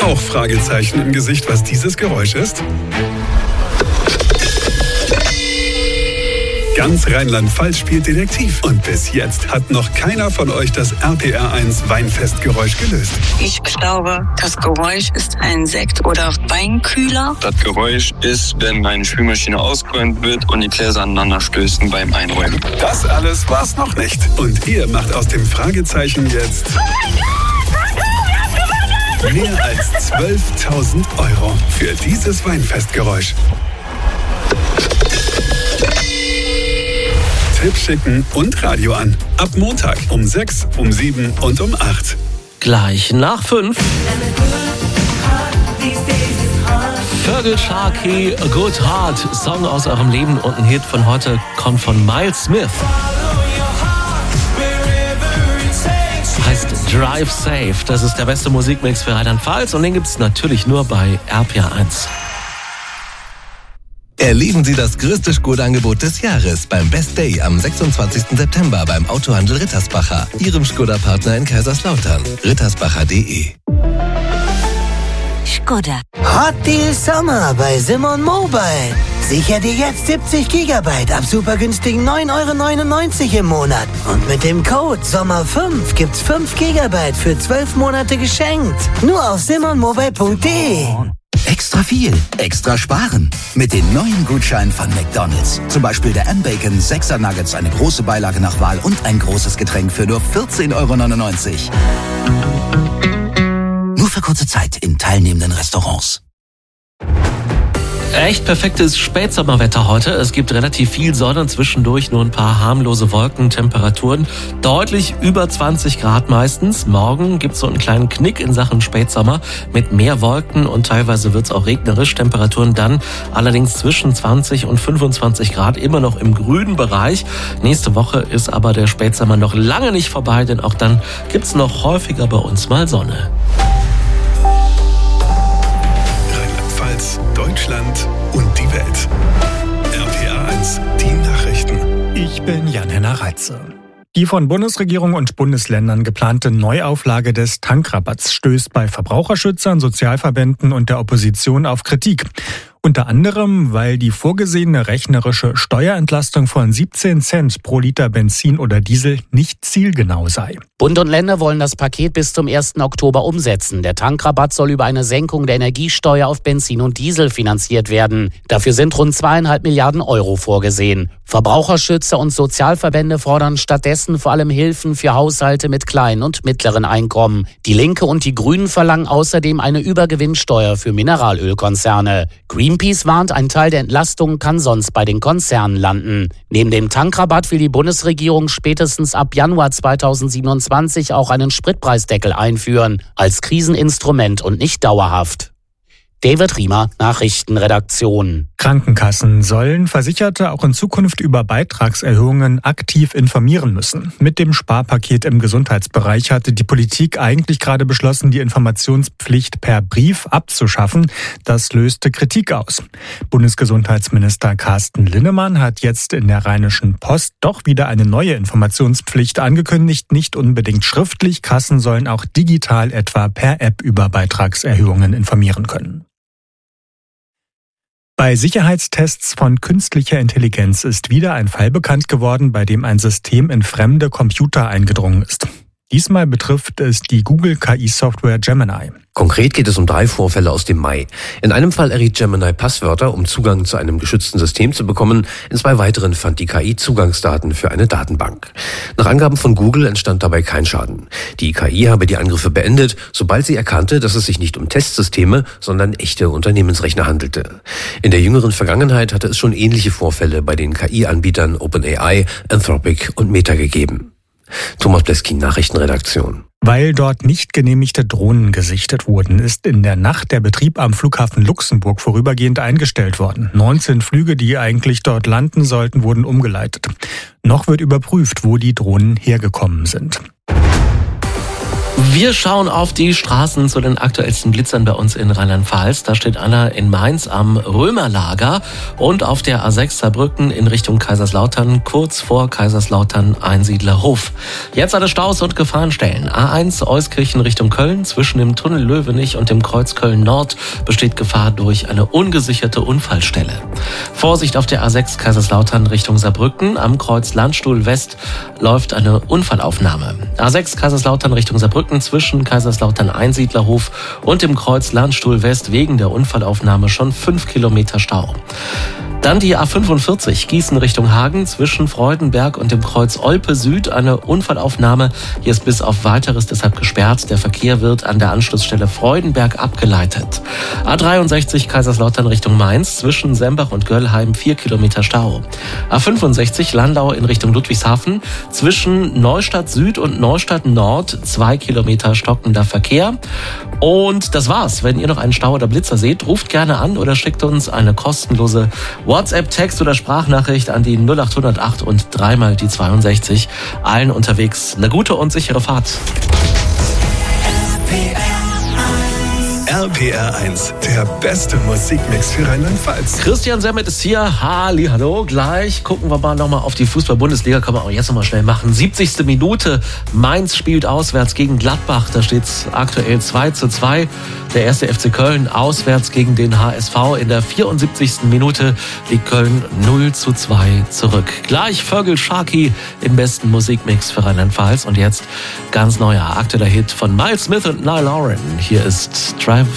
Auch Fragezeichen im Gesicht, was dieses Geräusch ist? Ganz Rheinland-Pfalz spielt Detektiv. Und bis jetzt hat noch keiner von euch das RPR1 Weinfestgeräusch gelöst. Ich glaube, das Geräusch ist ein Sekt- oder Weinkühler. Das Geräusch ist, wenn meine Spülmaschine ausgeräumt wird und die Gläser aneinander stößen beim Einräumen. Das alles war's noch nicht. Und ihr macht aus dem Fragezeichen jetzt mehr als 12.000 € für dieses Weinfestgeräusch. Tipp schicken und Radio an. Ab Montag um 6, um 7 und um 8. Gleich nach 5. Fergal Sharkey, A Good Heart, Song aus eurem Leben und ein Hit von heute kommt von Miles Smith. Heißt Drive Safe. Das ist der beste Musikmix für Rheinland-Pfalz und den gibt's natürlich nur bei RPR1. Erleben Sie das größte Skoda-Angebot des Jahres beim Best Day am 26. September beim Autohandel Rittersbacher, Ihrem Skoda-Partner in Kaiserslautern. rittersbacher.de. Skoda. Hot Deal Sommer bei Simon Mobile. Sicher dir jetzt 70 GB ab super günstigen 9,99 € im Monat. Und mit dem Code SOMMER5 gibt's 5 GB für 12 Monate geschenkt. Nur auf simonmobile.de. Extra viel, extra sparen. Mit den neuen Gutscheinen von McDonald's. Zum Beispiel der M-Bacon 6er Nuggets, eine große Beilage nach Wahl und ein großes Getränk für nur 14,99 €. Nur für kurze Zeit in teilnehmenden Restaurants. Echt perfektes Spätsommerwetter heute. Es gibt relativ viel Sonne und zwischendurch nur ein paar harmlose Wolken. Temperaturen deutlich über 20 Grad meistens. Morgen gibt es so einen kleinen Knick in Sachen Spätsommer mit mehr Wolken und teilweise wird es auch regnerisch. Temperaturen dann allerdings zwischen 20 und 25 Grad, immer noch im grünen Bereich. Nächste Woche ist aber der Spätsommer noch lange nicht vorbei, denn auch dann gibt es noch häufiger bei uns mal Sonne. Deutschland und die Welt. RPR1, die Nachrichten. Ich bin Jan-Henner Reitze. Die von Bundesregierung und Bundesländern geplante Neuauflage des Tankrabatts stößt bei Verbraucherschützern, Sozialverbänden und der Opposition auf Kritik. Unter anderem, weil die vorgesehene rechnerische Steuerentlastung von 17 Cent pro Liter Benzin oder Diesel nicht zielgenau sei. Bund und Länder wollen das Paket bis zum 1. Oktober umsetzen. Der Tankrabatt soll über eine Senkung der Energiesteuer auf Benzin und Diesel finanziert werden. Dafür sind rund 2,5 Milliarden € vorgesehen. Verbraucherschützer und Sozialverbände fordern stattdessen vor allem Hilfen für Haushalte mit kleinen und mittleren Einkommen. Die Linke und die Grünen verlangen außerdem eine Übergewinnsteuer für Mineralölkonzerne. Greenpeace warnt, ein Teil der Entlastung kann sonst bei den Konzernen landen. Neben dem Tankrabatt will die Bundesregierung spätestens ab Januar 2027 auch einen Spritpreisdeckel einführen, als Kriseninstrument und nicht dauerhaft. David Riemer, Nachrichtenredaktion. Krankenkassen sollen Versicherte auch in Zukunft über Beitragserhöhungen aktiv informieren müssen. Mit dem Sparpaket im Gesundheitsbereich hatte die Politik eigentlich gerade beschlossen, die Informationspflicht per Brief abzuschaffen. Das löste Kritik aus. Bundesgesundheitsminister Carsten Linnemann hat jetzt in der Rheinischen Post doch wieder eine neue Informationspflicht angekündigt, nicht unbedingt schriftlich. Kassen sollen auch digital etwa per App über Beitragserhöhungen informieren können. Bei Sicherheitstests von künstlicher Intelligenz ist wieder ein Fall bekannt geworden, bei dem ein System in fremde Computer eingedrungen ist. Diesmal betrifft es die Google-KI-Software Gemini. Konkret geht es um 3 Vorfälle aus dem Mai. In einem Fall erriet Gemini Passwörter, um Zugang zu einem geschützten System zu bekommen. In 2 weiteren fand die KI Zugangsdaten für eine Datenbank. Nach Angaben von Google entstand dabei kein Schaden. Die KI habe die Angriffe beendet, sobald sie erkannte, dass es sich nicht um Testsysteme, sondern echte Unternehmensrechner handelte. In der jüngeren Vergangenheit hatte es schon ähnliche Vorfälle bei den KI-Anbietern OpenAI, Anthropic und Meta gegeben. Thomas Bleskin, Nachrichtenredaktion. Weil dort nicht genehmigte Drohnen gesichtet wurden, ist in der Nacht der Betrieb am Flughafen Luxemburg vorübergehend eingestellt worden. 19 Flüge, die eigentlich dort landen sollten, wurden umgeleitet. Noch wird überprüft, wo die Drohnen hergekommen sind. Wir schauen auf die Straßen zu den aktuellsten Blitzern bei uns in Rheinland-Pfalz. Da steht Anna in Mainz am Römerlager und auf der A6 Saarbrücken in Richtung Kaiserslautern, kurz vor Kaiserslautern Einsiedlerhof. Jetzt alle Staus und Gefahrenstellen. A1 Euskirchen Richtung Köln, zwischen dem Tunnel Löwenich und dem Kreuz Köln-Nord besteht Gefahr durch eine ungesicherte Unfallstelle. Vorsicht auf der A6 Kaiserslautern Richtung Saarbrücken, am Kreuz Landstuhl West läuft eine Unfallaufnahme. A6 Kaiserslautern Richtung Saarbrücken, zwischen Kaiserslautern Einsiedlerhof und dem Kreuz Landstuhl West wegen der Unfallaufnahme schon 5 Kilometer Stau. Dann die A45 Gießen Richtung Hagen, zwischen Freudenberg und dem Kreuz Olpe Süd eine Unfallaufnahme. Hier ist bis auf Weiteres deshalb gesperrt. Der Verkehr wird an der Anschlussstelle Freudenberg abgeleitet. A63 Kaiserslautern Richtung Mainz, zwischen Sembach und Göllheim 4 Kilometer Stau. A65 Landau in Richtung Ludwigshafen, zwischen Neustadt Süd und Neustadt Nord 2 Kilometer stockender Verkehr. Und das war's. Wenn ihr noch einen Stau oder Blitzer seht, ruft gerne an oder schickt uns eine kostenlose WhatsApp, Text oder Sprachnachricht an die 0808 und 3 die 62. Allen unterwegs eine gute und sichere Fahrt. RPR 1, der beste Musikmix für Rheinland-Pfalz. Christian Semmet ist hier. Hallo. Gleich gucken wir mal nochmal auf die Fußball-Bundesliga. Können wir auch jetzt nochmal schnell machen. 70. Minute. Mainz spielt auswärts gegen Gladbach. Da steht es aktuell 2:2. Der erste FC Köln auswärts gegen den HSV. In der 74. Minute liegt Köln 0:2 zurück. Gleich Vögel Sharky im besten Musikmix für Rheinland-Pfalz. Und jetzt ganz neuer aktueller Hit von Miles Smith und Niall Horan. Hier ist Drive